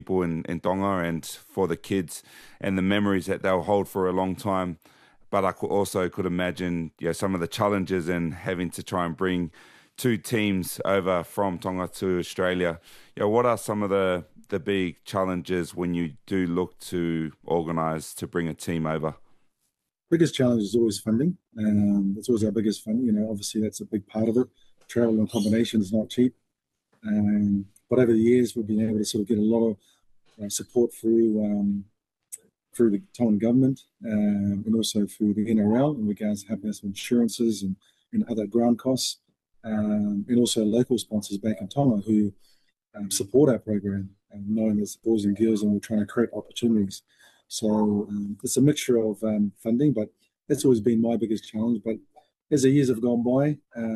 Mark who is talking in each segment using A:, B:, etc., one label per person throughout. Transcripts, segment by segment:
A: people in Tonga and for the kids and the memories that they'll hold for a long time. But I could imagine some of the challenges and having to try and bring two teams over from Tonga to Australia. What are some of the big challenges when you do look to organise to bring a team over?
B: Biggest challenge is always funding. It's always our biggest fund. Obviously that's a big part of it. Travel and accommodation is not cheap. But over the years, we've been able to sort of get a lot of support through the Tongan government and also through the NRL in regards to helping us with insurances and other ground costs. And also local sponsors back in Tonga who support our program, knowing there's boys and girls and we're trying to create opportunities. So it's a mixture of funding, but that's always been my biggest challenge. But as the years have gone by,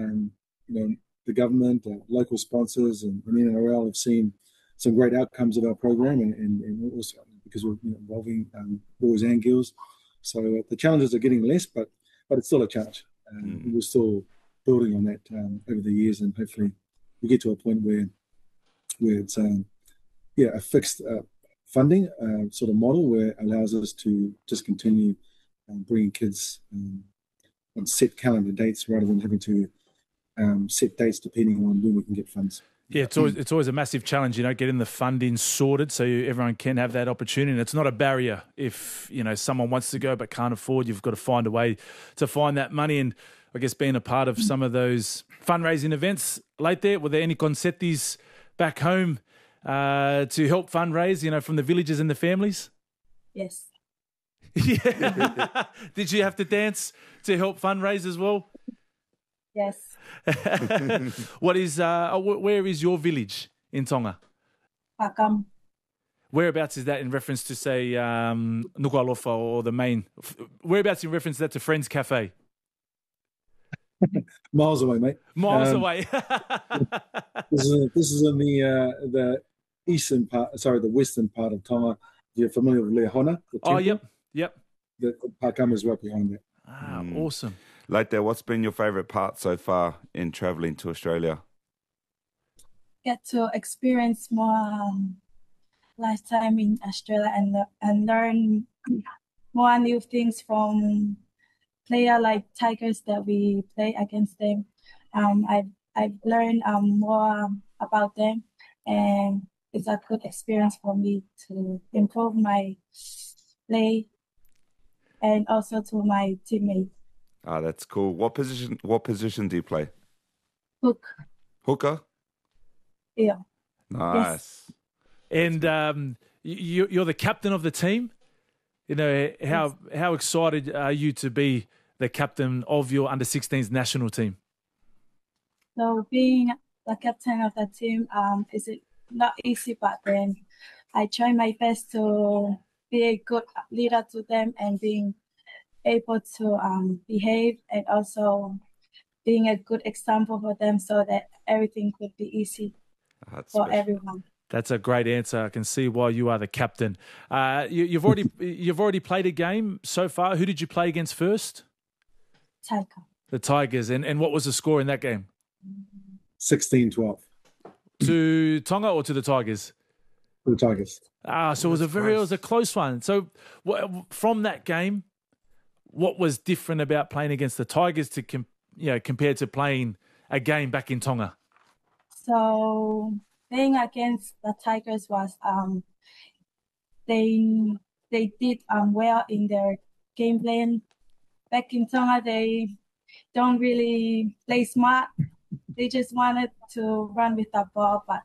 B: the government, local sponsors, and the NRL have seen some great outcomes of our program, and also because we're involving boys and girls. So the challenges are getting less, but it's still a challenge. We're still building on that over the years, and hopefully we get to a point where it's a fixed funding sort of model where it allows us to just continue bringing kids on set calendar dates rather than having to set dates depending on when we can get funds.
C: Yeah, it's always a massive challenge, getting the funding sorted so everyone can have that opportunity. And it's not a barrier if, someone wants to go but can't afford. You've got to find a way to find that money. And I guess being a part of some of those fundraising events late there, were there any concertis back home to help fundraise, from the villages and the families?
D: Yes.
C: Yeah. Did you have to dance to help fundraise as well?
D: Yes.
C: Where is your village in Tonga?
D: Pakam.
C: Whereabouts is that in reference to, say, Nuku'alofa or the main? Whereabouts in reference to that to Friends Cafe?
B: Miles away, mate.
C: Miles away.
B: This is in the eastern part, the western part of Tonga. You're familiar with Leahona?
C: Oh, yep.
B: The Pakam is right behind that.
C: Awesome.
A: Leite, what's been your favourite part so far in travelling to Australia?
D: Get to experience more lifetime in Australia and learn more new things from player like Tigers that we play against them. I've learned more about them, and it's a good experience for me to improve my play and also to my teammates.
A: That's cool. What position do you play?
D: Hook.
A: Hooker?
D: Yeah.
A: Nice.
D: Yes.
C: And you're the captain of the team. How excited are you to be the captain of your under-16s national team?
D: So being the captain of the team is not easy, but then I try my best to be a good leader to them and being able to behave and also being a good example for them so that everything could be easy for everyone.
C: That's a great answer. I can see why you are the captain. You've already played a game so far. Who did you play against first? The Tigers. And what was the score in that game?
B: 16-12.
C: To Tonga or to the Tigers?
B: To the Tigers.
C: So it was a close one. So from that game, what was different about playing against the Tigers to compared to playing a game back in Tonga?
D: So playing against the Tigers was they did well in their game plan. Back in Tonga, they don't really play smart. They just wanted to run with the ball, but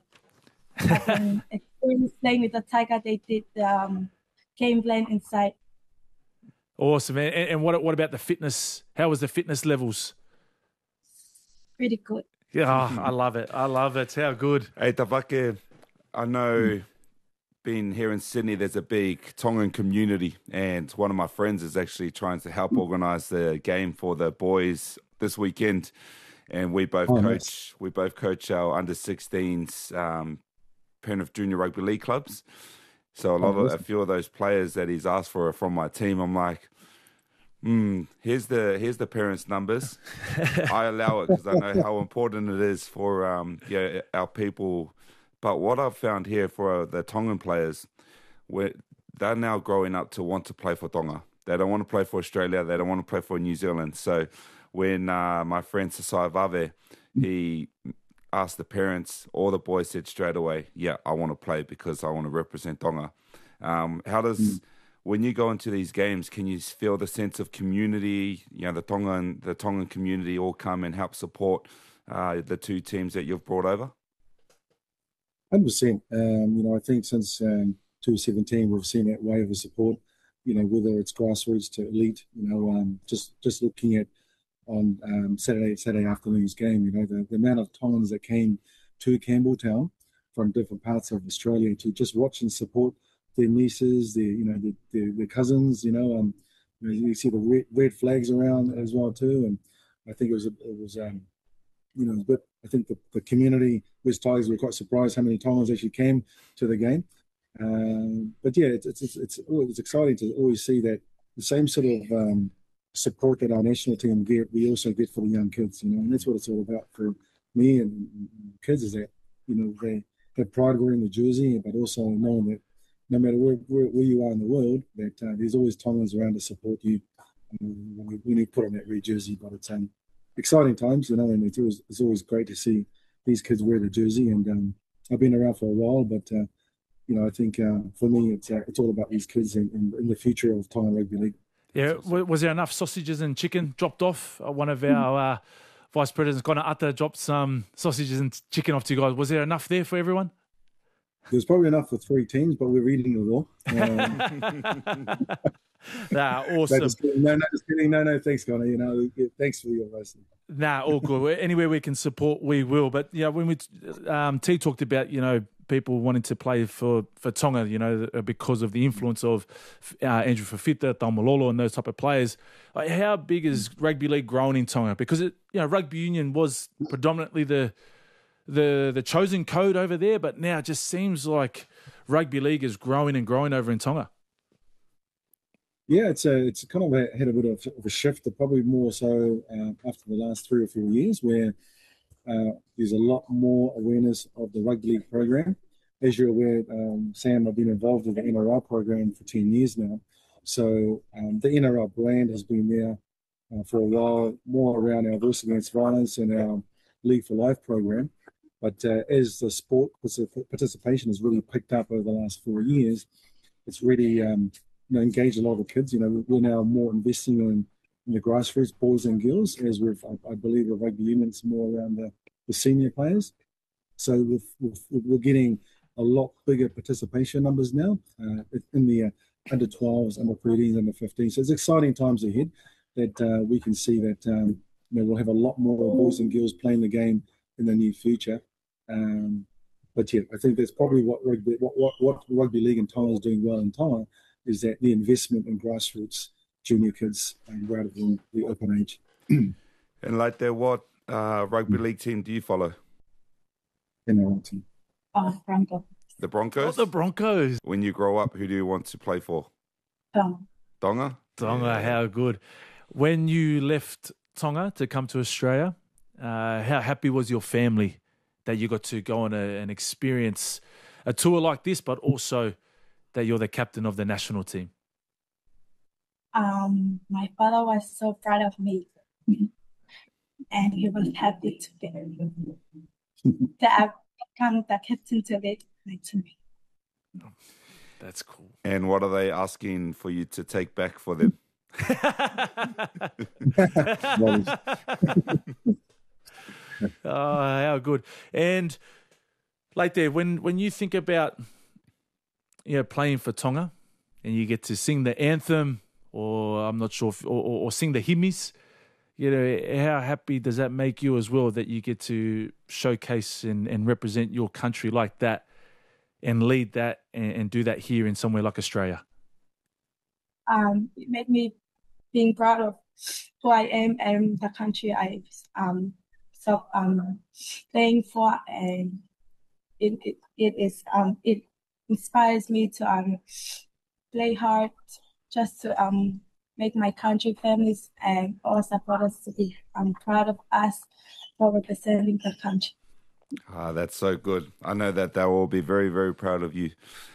D: playing with the Tiger, they did the game plan inside.
C: Awesome. And what about the fitness? How was the fitness levels?
D: Pretty good.
C: Yeah, I love it. How good.
A: Hey, Tavake, I know being here in Sydney, there's a big Tongan community, and one of my friends is actually trying to help organise the game for the boys this weekend. And we both coach our under-16s Penrith Junior Rugby League clubs. So a few of those players that he's asked for are from my team. I'm like, here's the parents' numbers. I allow it because I know how important it is for our people But what I've found here for the Tongan players, they're now growing up to want to play for Tonga. They don't want to play for Australia. They don't want to play for New Zealand. So when my friend Sasai Vave, he asked the parents, all the boys said straight away, yeah, I want to play because I want to represent Tonga. How does, when you go into these games, can you feel the sense of community, the Tongan community all come and help support the two teams that you've brought over?
B: 100%. I think since 2017, we've seen that wave of support, whether it's grassroots to elite, just looking at on Saturday afternoon's game, the amount of Tongans that came to Campbelltown from different parts of Australia to just watch and support their nieces, their cousins, you see the red flags around as well too. And I think it was but I think the community, West Tigers, were quite surprised how many Tongans actually came to the game. But yeah, it's exciting to always see that the same sort of support that our national team get, we also get for the young kids, and that's what it's all about for me and kids, is that, they have pride wearing the jersey, but also knowing that no matter where you are in the world, that there's always Tongans around to support you when you put on that red jersey. But it's exciting times, and it's always great to see these kids wear the jersey. And I've been around for a while, but I think for me, it's all about these kids and the future of Tongan Rugby League.
C: Yeah, was there enough sausages and chicken dropped off? One of our vice presidents, Connor Atta, dropped some sausages and chicken off to you guys. Was there enough there for everyone?
B: There's probably enough for 3 teams, but we're eating it all.
C: Awesome.
B: Just kidding. No, thanks, Connor. Thanks for your advice.
C: All good. Anywhere we can support, we will. But when we T talked about people wanting to play for Tonga, because of the influence of Andrew Fafita, Taumalolo, and those type of players. Like, how big is rugby league growing in Tonga? Because rugby union was predominantly the chosen code over there, but now it just seems like rugby league is growing and growing over in Tonga.
B: Yeah, it's kind of had a bit of a shift, probably more so after the last 3 or 4 years, where there's a lot more awareness of the rugby league program. As you're aware, Sam, I've been involved with the NRL program for 10 years now. So the NRL brand has been there for a while, more around our Voice Against Violence and our League for Life program. But as the sport participation has really picked up over the last 4 years, it's really engaged a lot of the kids. We're now more investing in the grassroots, boys and girls, as I believe the rugby union's more around the senior players. So we're getting a lot bigger participation numbers now in the under 12s, under 13s, under 15s. So it's exciting times ahead that we can see that we'll have a lot more boys and girls playing the game in the near future. But yeah, I think that's probably what rugby league in Tonga is doing well in Tonga, is that the investment in grassroots junior kids right at the open age.
A: And like that, what rugby league team do you follow?
B: NRL team.
D: Broncos.
A: The Broncos?
C: The Broncos.
A: When you grow up, who do you want to play for? Tonga?
C: Tonga, how good. When you left Tonga to come to Australia, how happy was your family that you got to go on and experience a tour like this, but also that you're the captain of the national team?
D: My father was so proud of me, and he was happy to be that I've become the captain today. To me.
C: That's cool.
A: And what are they asking for you to take back for them?
C: Oh, how good. And like there, when you think about playing for Tonga and you get to sing the anthem, or I'm not sure or sing the hymns, how happy does that make you as well, that you get to showcase and represent your country like that and lead that and do that here in somewhere like Australia?
D: It made me being proud of who I am and the country I playing for, and it inspires me to play hard just to make my country, families, and all supporters to be proud of us for representing the country.
A: That's so good. I know that they'll all be very, very proud of you.